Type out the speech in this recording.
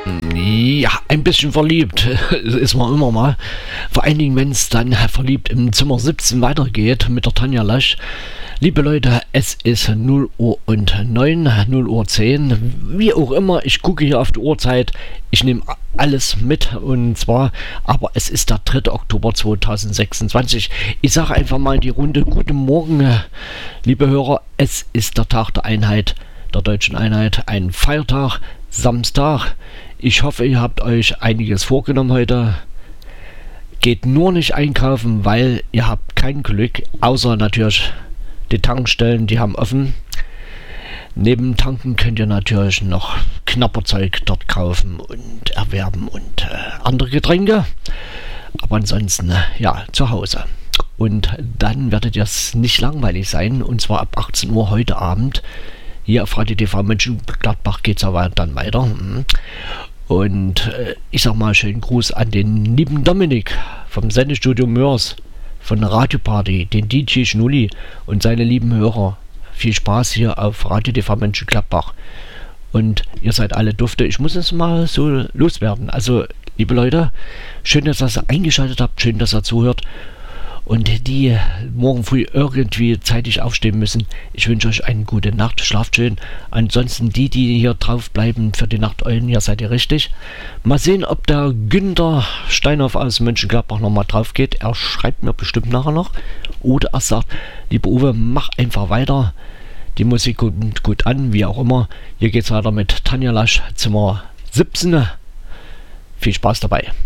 Ja, ein bisschen verliebt ist man immer mal. Vor allen Dingen, wenn es dann verliebt im Zimmer 17 weitergeht mit der Tanja Lasch. Liebe Leute, es ist 0 Uhr und 9, 0 Uhr 10. Wie auch immer, ich gucke hier auf die Uhrzeit. Ich nehme alles mit und zwar, aber es ist der 3. Oktober 2026. Ich sage einfach mal die Runde. Guten Morgen, liebe Hörer. Es ist der Tag der Einheit, der deutschen Einheit. Ein Feiertag, Samstag. Ich hoffe, ihr habt euch einiges vorgenommen heute. Geht nur nicht einkaufen, weil ihr habt kein Glück, außer natürlich die Tankstellen, die haben offen. Neben Tanken könnt ihr natürlich noch Knapperzeug dort kaufen und erwerben und andere Getränke. Aber ansonsten, ja, zu Hause. Und dann werdet ihr es nicht langweilig sein. Und zwar ab 18 Uhr heute Abend. Hier auf Radio TV Mönchengladbach geht es aber dann weiter. Und ich sag mal schönen Gruß an den lieben Dominik vom Sendestudio Mörs, von der Radioparty, den DJ Schnulli und seine lieben Hörer. Viel Spaß hier auf Radio TV Mönchengladbach. Und ihr seid alle dufte. Ich muss es mal so loswerden. Also, liebe Leute, schön, dass ihr eingeschaltet habt, schön, dass ihr zuhört. Und die morgen früh irgendwie zeitig aufstehen müssen, ich wünsche euch eine gute Nacht, schlaft schön. Ansonsten die hier drauf bleiben für die Nachteulen, hier seid ihr richtig. Mal sehen, ob der Günther Steinhoff aus Mönchengladbach nochmal drauf geht. Er schreibt mir bestimmt nachher noch. Oder er sagt, lieber Uwe, mach einfach weiter. Die Musik kommt gut an, wie auch immer. Hier geht's weiter mit Tanja Lasch, Zimmer 17. Viel Spaß dabei.